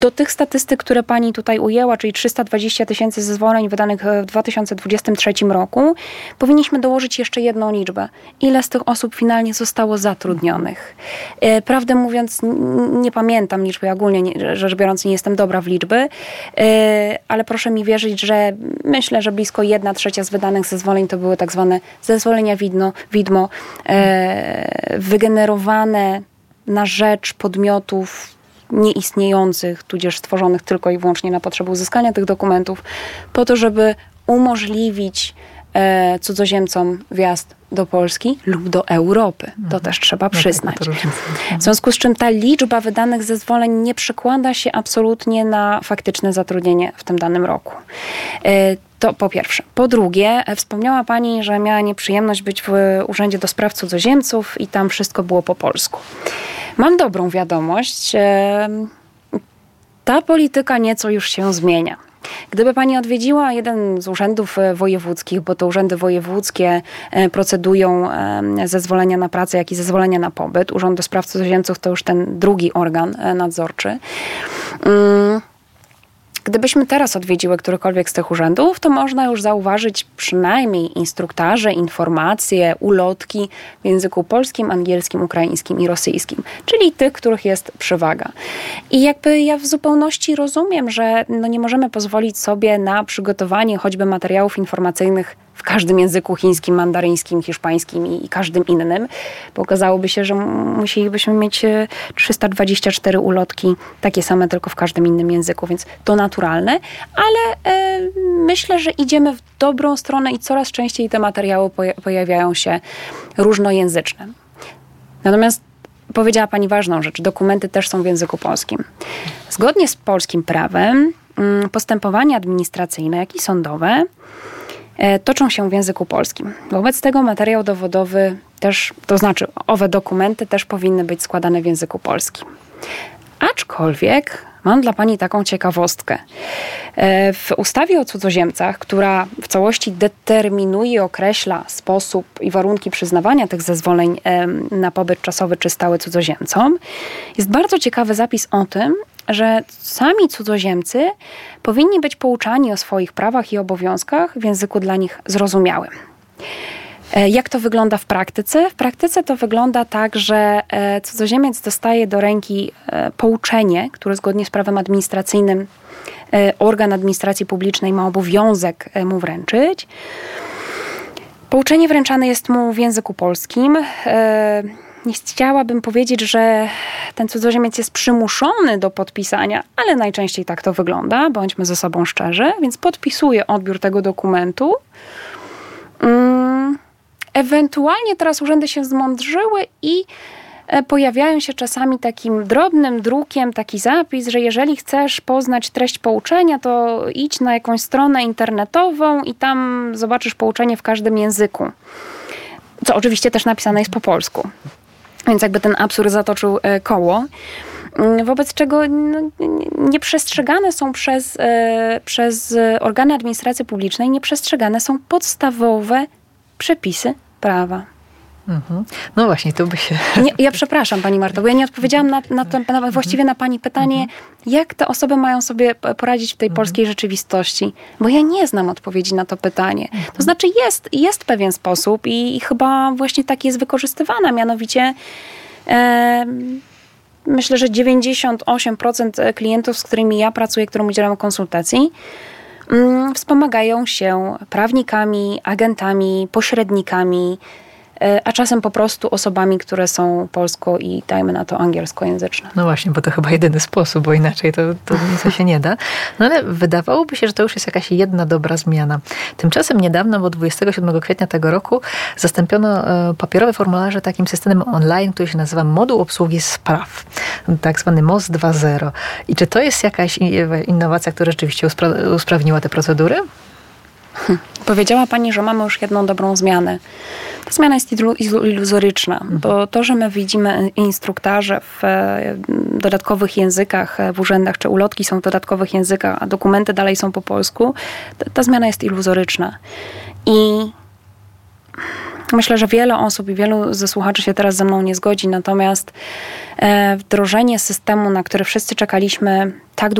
do tych statystyk, które pani tutaj ujęła, czyli 320 000 zezwoleń wydanych w 2023 roku, powinniśmy dołożyć jeszcze jedną liczbę. Ile z tych osób finalnie zostało zatrudnionych? Prawdę mówiąc, nie pamiętam liczby, ja ogólnie rzecz biorąc nie jestem dobra w liczby, ale proszę mi wierzyć, że myślę, że blisko 1/3 z wydanych zezwoleń to były tak zwane zezwolenia widmo, wygenerowane na rzecz podmiotów nieistniejących, tudzież stworzonych tylko i wyłącznie na potrzeby uzyskania tych dokumentów, po to, żeby umożliwić cudzoziemcom wjazd do Polski lub do Europy. To też trzeba przyznać. W związku z czym ta liczba wydanych zezwoleń nie przekłada się absolutnie na faktyczne zatrudnienie w tym danym roku. To po pierwsze. Po drugie, wspomniała pani, że miała nieprzyjemność być w Urzędzie do Spraw Cudzoziemców i tam wszystko było po polsku. Mam dobrą wiadomość. Ta polityka nieco już się zmienia. Gdyby pani odwiedziła jeden z urzędów wojewódzkich, bo to urzędy wojewódzkie procedują zezwolenia na pracę, jak i zezwolenia na pobyt. Urząd do Spraw Cudzoziemców to już ten drugi organ nadzorczy. Gdybyśmy teraz odwiedziły którykolwiek z tych urzędów, to można już zauważyć przynajmniej instruktarze, informacje, ulotki w języku polskim, angielskim, ukraińskim i rosyjskim, czyli tych, których jest przewaga. I jakby ja w zupełności rozumiem, że nie możemy pozwolić sobie na przygotowanie choćby materiałów informacyjnych w każdym języku chińskim, mandaryńskim, hiszpańskim i każdym innym, bo okazałoby się, że musielibyśmy mieć 324 ulotki, takie same tylko w każdym innym języku, więc to naturalne, ale myślę, że idziemy w dobrą stronę i coraz częściej te materiały pojawiają się różnojęzyczne. Natomiast powiedziała pani ważną rzecz, dokumenty też są w języku polskim. Zgodnie z polskim prawem postępowania administracyjne, jak i sądowe toczą się w języku polskim. Wobec tego materiał dowodowy też, to znaczy owe dokumenty też powinny być składane w języku polskim. Aczkolwiek mam dla pani taką ciekawostkę. W ustawie o cudzoziemcach, która w całości determinuje i określa sposób i warunki przyznawania tych zezwoleń na pobyt czasowy czy stały cudzoziemcom, jest bardzo ciekawy zapis o tym, że sami cudzoziemcy powinni być pouczani o swoich prawach i obowiązkach w języku dla nich zrozumiałym. Jak to wygląda w praktyce? W praktyce to wygląda tak, że cudzoziemiec dostaje do ręki pouczenie, które zgodnie z prawem administracyjnym organ administracji publicznej ma obowiązek mu wręczyć. Pouczenie wręczane jest mu w języku polskim. Nie chciałabym powiedzieć, że ten cudzoziemiec jest przymuszony do podpisania, ale najczęściej tak to wygląda, bądźmy ze sobą szczerzy, więc podpisuje odbiór tego dokumentu. Ewentualnie teraz urzędy się zmądrzyły i pojawiają się czasami takim drobnym drukiem taki zapis, że jeżeli chcesz poznać treść pouczenia, to idź na jakąś stronę internetową i tam zobaczysz pouczenie w każdym języku. Co oczywiście też napisane jest po polsku. Więc jakby ten absurd zatoczył koło. Wobec czego nieprzestrzegane są przez organy administracji publicznej, nieprzestrzegane są podstawowe przepisy prawa. Mhm. No właśnie, to by się... Ja przepraszam pani Marto, bo ja nie odpowiedziałam właściwie na pani pytanie, jak te osoby mają sobie poradzić w tej polskiej rzeczywistości. Bo ja nie znam odpowiedzi na to pytanie. To znaczy jest pewien sposób i chyba właśnie tak jest wykorzystywana, mianowicie myślę, że 98% klientów, z którymi ja pracuję, którym udzielam konsultacji, wspomagają się prawnikami, agentami, pośrednikami, a czasem po prostu osobami, które są polsko i dajmy na to angielskojęzyczne. No właśnie, bo to chyba jedyny sposób, bo inaczej to nic się nie da. No ale wydawałoby się, że to już jest jakaś jedna dobra zmiana. Tymczasem niedawno, bo 27 kwietnia tego roku, zastąpiono papierowe formularze takim systemem online, który się nazywa Moduł Obsługi Spraw, tak zwany MOS 2.0. I czy to jest jakaś innowacja, która rzeczywiście usprawniła te procedury? Powiedziała pani, że mamy już jedną dobrą zmianę. Ta zmiana jest iluzoryczna, bo to, że my widzimy instruktarze w dodatkowych językach w urzędach, czy ulotki są w dodatkowych językach, a dokumenty dalej są po polsku, ta zmiana jest iluzoryczna. I Myślę, że wiele osób i wielu ze słuchaczy się teraz ze mną nie zgodzi, natomiast wdrożenie systemu, na który wszyscy czekaliśmy tak